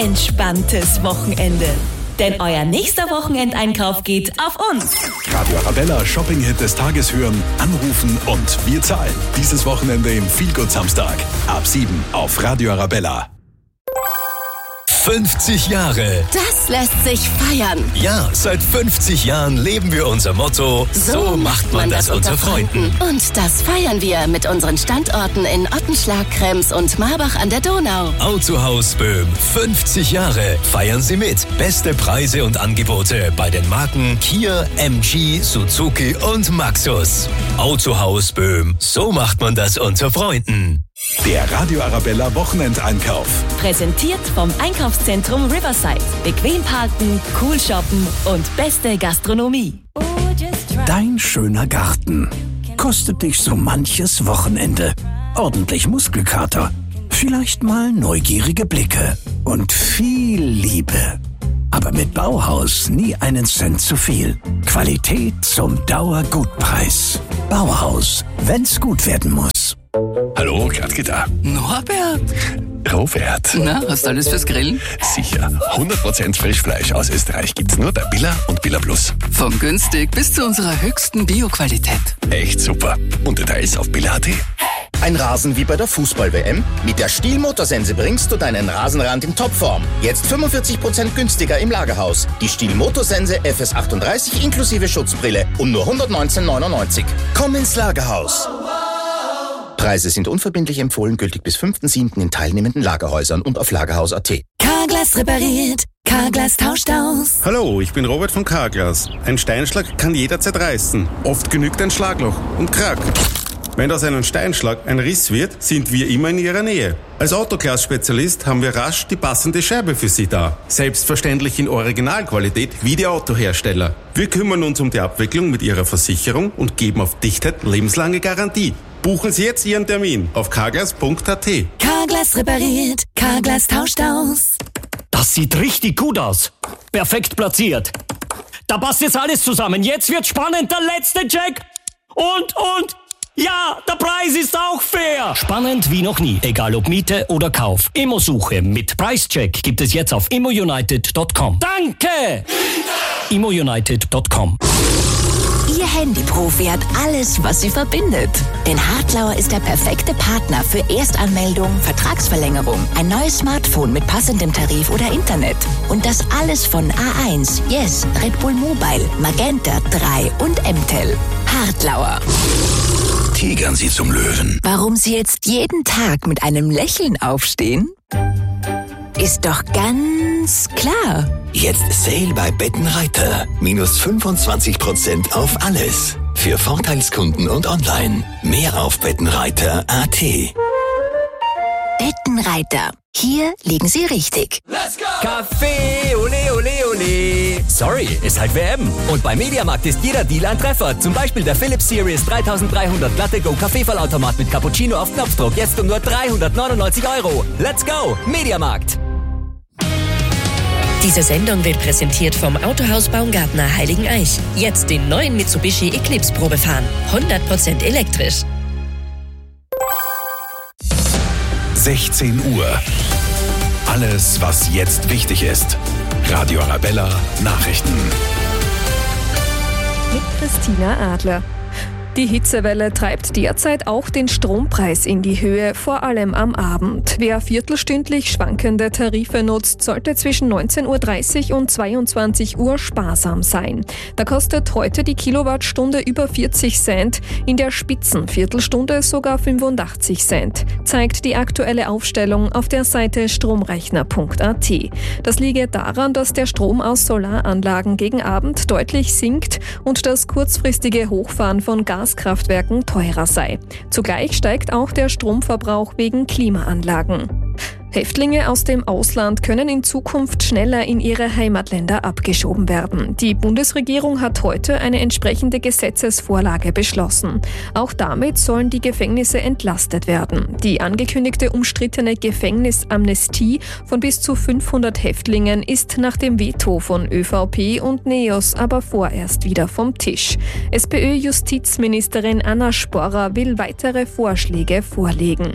entspanntes Wochenende. Denn euer nächster Wochenendeinkauf geht auf uns. Radio Arabella Shopping-Hit des Tages hören, anrufen und wir zahlen. Dieses Wochenende im Feelgood Samstag. Ab 7 auf Radio Arabella. 50 Jahre. Das lässt sich feiern. Ja, seit 50 Jahren leben wir unser Motto, so macht man das unter Freunden. Und das feiern wir mit unseren Standorten in Ottenschlag, Krems und Marbach an der Donau. Autohaus Böhm, 50 Jahre. Feiern Sie mit. Beste Preise und Angebote bei den Marken Kia, MG, Suzuki und Maxus. Autohaus Böhm, so macht man das unter Freunden. Der Radio Arabella Wochenendeinkauf. Präsentiert vom Einkaufszentrum Riverside. Bequem parken, cool shoppen und beste Gastronomie. Dein schöner Garten kostet dich so manches Wochenende. Ordentlich Muskelkater, vielleicht mal neugierige Blicke und viel Liebe. Aber mit Bauhaus nie einen Cent zu viel. Qualität zum Dauergutpreis. Bauhaus, wenn's gut werden muss. Hallo, Gradke da. Norbert? Robert. Na, hast du alles fürs Grillen? Sicher. 100% Frischfleisch aus Österreich gibt's nur bei Billa und Billa Plus. Von günstig bis zu unserer höchsten Bio-Qualität. Echt super. Und Details auf billa.at. Ein Rasen wie bei der Fußball-WM? Mit der Stihl Motorsense bringst du deinen Rasenrand in Topform. Jetzt 45% günstiger im Lagerhaus. Die Stihl Motorsense FS38 inklusive Schutzbrille um nur 119,99. Komm ins Lagerhaus. Preise sind unverbindlich empfohlen, gültig bis 5.7. in teilnehmenden Lagerhäusern und auf Lagerhaus.at. Carglass repariert, Carglass tauscht aus. Hallo, ich bin Robert von Carglass. Ein Steinschlag kann jederzeit reißen. Oft genügt ein Schlagloch und Krack. Wenn aus einem Steinschlag ein Riss wird, sind wir immer in Ihrer Nähe. Als Autoglas-Spezialist haben wir rasch die passende Scheibe für Sie da. Selbstverständlich in Originalqualität wie die Autohersteller. Wir kümmern uns um die Abwicklung mit Ihrer Versicherung und geben auf Dichtheit lebenslange Garantie. Buchen Sie jetzt Ihren Termin auf carglass.at. Carglass repariert, Carglass tauscht aus. Das sieht richtig gut aus. Perfekt platziert. Da passt jetzt alles zusammen. Jetzt wird spannend. Der letzte Check. Und. Ja, der Preis ist auch fair. Spannend wie noch nie. Egal ob Miete oder Kauf. Immosuche mit Preischeck gibt es jetzt auf immounited.com. Danke! immounited.com. Ihr Handyprofi hat alles, was sie verbindet. Denn Hartlauer ist der perfekte Partner für Erstanmeldung, Vertragsverlängerung, ein neues Smartphone mit passendem Tarif oder Internet. Und das alles von A1, Yes, Red Bull Mobile, Magenta 3 und M-Tel. Hartlauer. Tigern Sie zum Löwen. Warum Sie jetzt jeden Tag mit einem Lächeln aufstehen? Ist doch ganz klar. Jetzt Sale bei Bettenreiter. Minus 25% auf alles. Für Vorteilskunden und online. Mehr auf bettenreiter.at. Bettenreiter. Hier liegen Sie richtig. Let's go! Kaffee, ole, ole, ole. Sorry, ist halt WM. Und bei Mediamarkt ist jeder Deal ein Treffer. Zum Beispiel der Philips Series 3300 Latte Go Kaffeefallautomat mit Cappuccino auf Knopfdruck. Jetzt um nur 399 €. Let's go! Mediamarkt. Diese Sendung wird präsentiert vom Autohaus Baumgartner Heiligeneich. Jetzt den neuen Mitsubishi Eclipse Probe fahren. 100% elektrisch. 16 Uhr. Alles, was jetzt wichtig ist. Radio Arabella Nachrichten. Mit Christina Adler. Die Hitzewelle treibt derzeit auch den Strompreis in die Höhe, vor allem am Abend. Wer viertelstündlich schwankende Tarife nutzt, sollte zwischen 19.30 Uhr und 22 Uhr sparsam sein. Da kostet heute die Kilowattstunde über 40 Cent, in der Spitzenviertelstunde sogar 85 Cent, zeigt die aktuelle Aufstellung auf der Seite stromrechner.at. Das liege daran, dass der Strom aus Solaranlagen gegen Abend deutlich sinkt und das kurzfristige Hochfahren von Gaskraftwerken teurer sei. Zugleich steigt auch der Stromverbrauch wegen Klimaanlagen. Häftlinge aus dem Ausland können in Zukunft schneller in ihre Heimatländer abgeschoben werden. Die Bundesregierung hat heute eine entsprechende Gesetzesvorlage beschlossen. Auch damit sollen die Gefängnisse entlastet werden. Die angekündigte umstrittene Gefängnisamnestie von bis zu 500 Häftlingen ist nach dem Veto von ÖVP und NEOS aber vorerst wieder vom Tisch. SPÖ-Justizministerin Anna Sporrer will weitere Vorschläge vorlegen.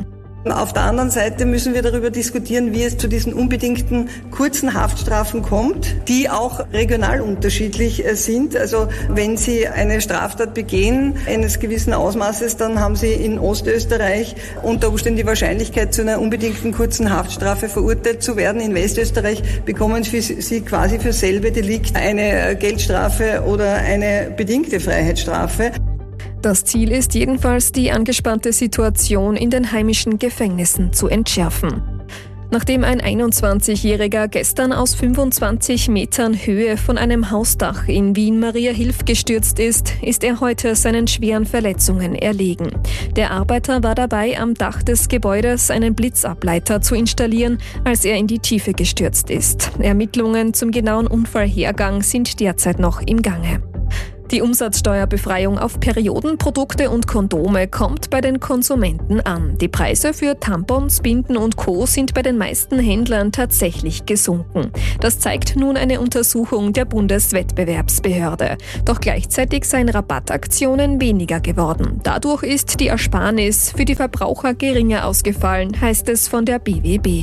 Auf der anderen Seite müssen wir darüber diskutieren, wie es zu diesen unbedingten kurzen Haftstrafen kommt, die auch regional unterschiedlich sind. Also wenn Sie eine Straftat begehen eines gewissen Ausmaßes, dann haben Sie in Ostösterreich unter Umständen die Wahrscheinlichkeit, zu einer unbedingten kurzen Haftstrafe verurteilt zu werden. In Westösterreich bekommen Sie quasi für selbe Delikt eine Geldstrafe oder eine bedingte Freiheitsstrafe. Das Ziel ist jedenfalls, die angespannte Situation in den heimischen Gefängnissen zu entschärfen. Nachdem ein 21-Jähriger gestern aus 25 Metern Höhe von einem Hausdach in Wien-Mariahilf gestürzt ist, ist er heute seinen schweren Verletzungen erlegen. Der Arbeiter war dabei, am Dach des Gebäudes einen Blitzableiter zu installieren, als er in die Tiefe gestürzt ist. Ermittlungen zum genauen Unfallhergang sind derzeit noch im Gange. Die Umsatzsteuerbefreiung auf Periodenprodukte und Kondome kommt bei den Konsumenten an. Die Preise für Tampons, Binden und Co. sind bei den meisten Händlern tatsächlich gesunken. Das zeigt nun eine Untersuchung der Bundeswettbewerbsbehörde. Doch gleichzeitig seien Rabattaktionen weniger geworden. Dadurch ist die Ersparnis für die Verbraucher geringer ausgefallen, heißt es von der BWB.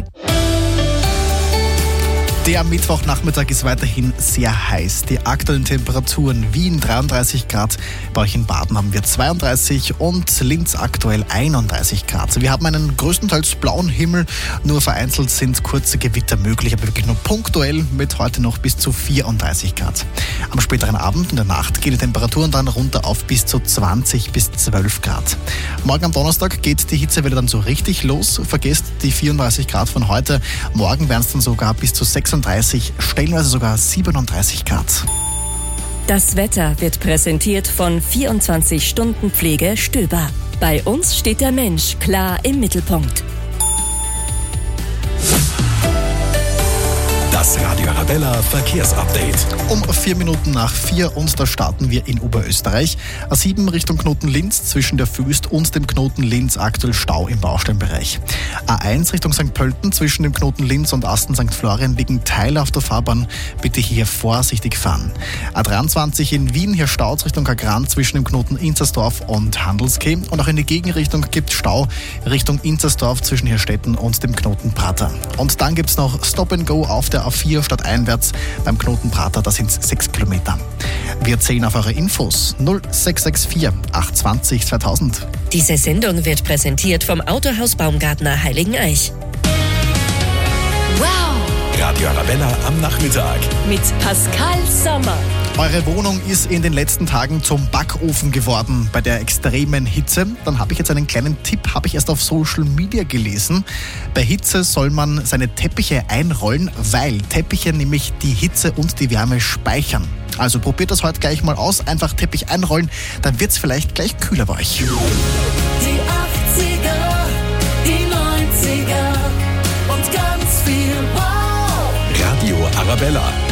Der Mittwochnachmittag ist weiterhin sehr heiß. Die aktuellen Temperaturen: Wien 33 Grad, bei euch in Baden haben wir 32 und Linz aktuell 31 Grad. Wir haben einen größtenteils blauen Himmel, nur vereinzelt sind kurze Gewitter möglich, aber wirklich nur punktuell mit heute noch bis zu 34 Grad. Am späteren Abend und der Nacht gehen die Temperaturen dann runter auf bis zu 20 bis 12 Grad. Morgen am Donnerstag geht die Hitzewelle dann so richtig los. Vergesst die 34 Grad von heute. Morgen werden es dann sogar bis zu 36, stellenweise sogar 37 Grad. Das Wetter wird präsentiert von 24 Stunden Pflege Stöber. Bei uns steht der Mensch klar im Mittelpunkt. Das Radio Arabella Verkehrsupdate. Um 4 Minuten nach 4 und da starten wir in Oberösterreich. A7 Richtung Knoten Linz zwischen der Füst und dem Knoten Linz aktuell Stau im Baustellenbereich. A1 Richtung St. Pölten zwischen dem Knoten Linz und Asten St. Florian liegen Teile auf der Fahrbahn. Bitte hier vorsichtig fahren. A23 in Wien, hier staut Richtung Kagran zwischen dem Knoten Inzersdorf und Handelskeh. Und auch in die Gegenrichtung gibt es Stau Richtung Inzersdorf zwischen Hirstetten und dem Knoten Prater. Und dann gibt es noch Stop and Go auf der A4 stadteinwärts beim Knoten Prater, das sind 6 Kilometer. Wir zählen auf eure Infos 0664 820 2000. Diese Sendung wird präsentiert vom Autohaus Baumgartner Heiligeneich. Wow! Radio Arabella am Nachmittag. Mit Pascal Sommer. Eure Wohnung ist in den letzten Tagen zum Backofen geworden bei der extremen Hitze. Dann habe ich jetzt einen kleinen Tipp, habe ich erst auf Social Media gelesen. Bei Hitze soll man seine Teppiche einrollen, weil Teppiche nämlich die Hitze und die Wärme speichern. Also probiert das heute gleich mal aus, einfach Teppich einrollen, dann wird es vielleicht gleich kühler bei euch. Die 80er, die 90er und ganz viel Wow! Radio Arabella.